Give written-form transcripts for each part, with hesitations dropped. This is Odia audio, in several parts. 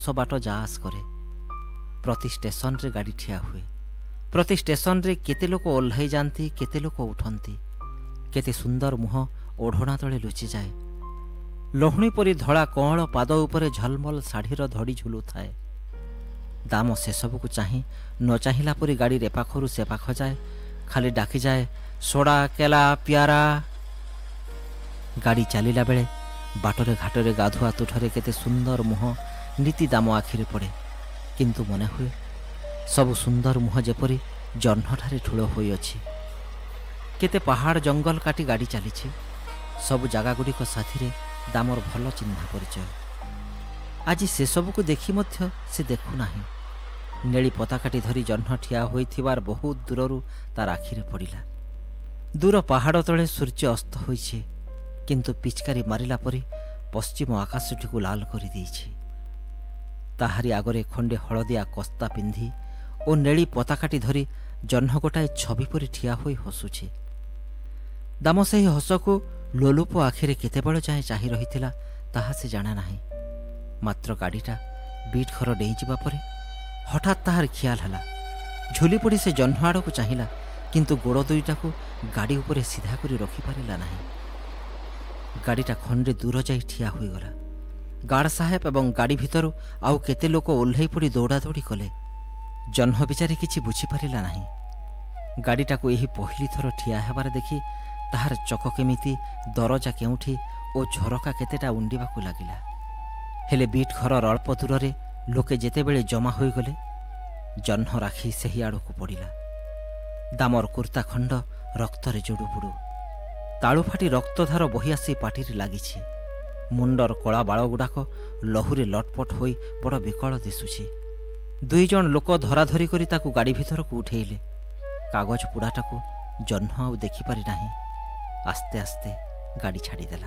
ବାଟ ଯା ଆସ କରେ। ପ୍ରତି ଷ୍ଟେସନରେ ଗାଡ଼ି ଠିଆ ହୁଏ। ପ୍ରତି ଷ୍ଟେସନରେ କେତେ ଲୋକ ଓହ୍ଲାଇ ଯାଆନ୍ତି, କେତେ ଲୋକ ଉଠନ୍ତି। କେତେ ସୁନ୍ଦର ମୁହଁ ଓଢ଼ଣା ତଳେ ଲୁଚିଯାଏ। ଲହୁଣୀ ପରି ଧଳା କଅଁଳ ପାଦ ଉପରେ ଝଲମଲ ଶାଢ଼ୀର ଧଡ଼ି ଝୁଲୁଥାଏ। ଦାମ ସେସବୁକୁ ଚାହିଁ ନ ଚାହିଁଲା ପରି ଗାଡ଼ି ଏପାଖରୁ ସେ ପାଖ ଯାଏ, ଖାଲି ଡାକିଯାଏ, ସୋଡ଼ା କେଲା ପିଆରା। ଗାଡ଼ି ଚାଲିଲା ବେଳେ ବାଟରେ ଘାଟରେ ଗାଧୁଆ ତୁଠରେ କେତେ ସୁନ୍ଦର ମୁହଁ ନୀତି ଦାମ ଆଖିରେ ପଡ଼େ। କିନ୍ତୁ ମନେ ହୁଏ ସବୁ ସୁନ୍ଦର ମୁହଁ ଯେପରି ଜହ୍ନଠାରେ ଠୁଳ ହୋଇଅଛି। କେତେ ପାହାଡ଼ ଜଙ୍ଗଲ କାଟି ଗାଡ଼ି ଚାଲିଛି। ସବୁ ଜାଗାଗୁଡ଼ିକ ସାଥିରେ ଦାମର ଭଲ ଚିହ୍ନା ପରିଚୟ। ଆଜି ସେସବୁକୁ ଦେଖି ମଧ୍ୟ ସେ ଦେଖୁନାହିଁ। ନେଳି ପତାକାଟି ଧରି ଜହ୍ନ ଠିଆ ହୋଇଥିବାର ବହୁତ ଦୂରରୁ ତାର ଆଖିରେ ପଡ଼ିଲା। ଦୂର ପାହାଡ଼ ତଳେ ସୂର୍ଯ୍ୟ ଅସ୍ତ ହୋଇଛି, କିନ୍ତୁ ପିଚକାରି ମାରିଲା ପରି ପଶ୍ଚିମ ଆକାଶଟିକୁ ଲାଲ କରିଦେଇଛି। ତାହାରି ଆଗରେ ଖଣ୍ଡେ ହଳଦିଆ କସ୍ତା ପିନ୍ଧି ଓ ନେଳି ପତାକାଟି ଧରି ଜହ୍ନ ଗୋଟାଏ ଛବି ପରି ଠିଆ ହୋଇ ହସୁଛି। ଦାମ ସେହି ହସକୁ ଲୋଲୁପ ଆଖିରେ କେତେବେଳ ଯାଏଁ ଚାହିଁ ରହିଥିଲା ତାହା ସେ ଜାଣେ ନାହିଁ। ମାତ୍ର ଗାଡ଼ିଟା ବିଟ୍ ଘର ଡେଇଁଯିବା ପରେ ହଠାତ୍ ତାହାର ଖିଆଲ ହେଲା। ଝୁଲି ପଡ଼ି ସେ ଜହ୍ନ ଆଡ଼କୁ ଚାହିଁଲା, କିନ୍ତୁ ଗୋଡ଼ ଦୁଇଟାକୁ ଗାଡ଼ି ଉପରେ ସିଧା କରି ରଖିପାରିଲା ନାହିଁ। ଗାଡ଼ିଟା ଖଣ୍ଡେ ଦୂର ଯାଇ ଠିଆ ହୋଇଗଲା। ଗାର୍ଡ଼ ସାହେବ ଏବଂ ଗାଡ଼ି ଭିତରୁ ଆଉ କେତେ ଲୋକ ଓହ୍ଲାଇ ପଡ଼ି ଦୌଡ଼ାଦୌଡ଼ି କଲେ। ଜହ୍ନ ବିଚାରି କିଛି ବୁଝିପାରିଲା ନାହିଁ। ଗାଡ଼ିଟାକୁ ଏହି ପହିଲି ଥର ଠିଆ ହେବାରେ ଦେଖି ତାହାର ଚକ କେମିତି, ଦରଜା କେଉଁଠି ଓ ଝରକା କେତେଟା ଉଣ୍ଡିବାକୁ ଲାଗିଲା। ହେଲେ ବିଟ୍ ଘରର ଅଳ୍ପ ଦୂରରେ ଲୋକେ ଯେତେବେଳେ ଜମା ହୋଇଗଲେ, ଜହ୍ନ ରାଖି ସେହି ଆଡ଼କୁ ପଡ଼ିଲା। ଦାମର କୁର୍ତ୍ତା ଖଣ୍ଡ ରକ୍ତରେ ଜୁଡ଼ୁବୁଡ଼ୁ। ତାଳୁ ଫାଟି ରକ୍ତଧାର ବହି ଆସି ପାଟିରେ ଲାଗିଛି। ମୁଣ୍ଡର କଳା ବାଳଗୁଡ଼ାକ ଲହୁରେ ଲଟପଟ ହୋଇ ବଡ଼ ବିକଳ ଦିଶୁଛି। ଦୁଇଜଣ ଲୋକ ଧରାଧରି କରି ତାକୁ ଗାଡ଼ି ଭିତରକୁ ଉଠେଇଲେ। କାଗଜ ପୁଡ଼ାଟାକୁ ଜହ୍ନ ଆଉ ଦେଖିପାରି ନାହିଁ। ଆସ୍ତେ ଆସ୍ତେ ଗାଡ଼ି ଛାଡ଼ିଦେଲା।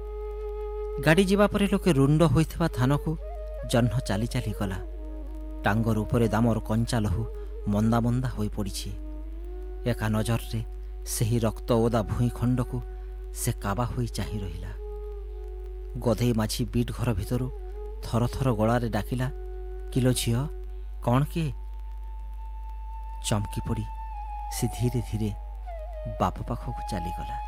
ଗାଡ଼ି ଯିବା ପରେ ଲୋକେ ରୁଣ୍ଡ ହୋଇଥିବା ଥାନକୁ ଜହ୍ନ ଚାଲି ଚାଲି ଗଲା। ଟାଙ୍ଗର ଉପରେ ଦାମର କଞ୍ଚା ଲହୁ ମନ୍ଦା ମନ୍ଦା ହୋଇ ପଡ଼ିଛି। ଏକା ନଜରରେ ସେହି ରକ୍ତ ଓଦା ଭୂଇଁ ଖଣ୍ଡକୁ ସେ କାବା ହୋଇ ଚାହିଁ ରହିଲା। ଗଧେଇ ମାଝି ବିଟ୍ ଘର ଭିତରୁ ଥର ଥର ଗଳାରେ ଡାକିଲା, କିଲୋ ଝିଅ, କ'ଣ କିଏ? ଚମକି ପଡ଼ି ସେ ଧୀରେ ଧୀରେ ବାପ ପାଖକୁ ଚାଲିଗଲା।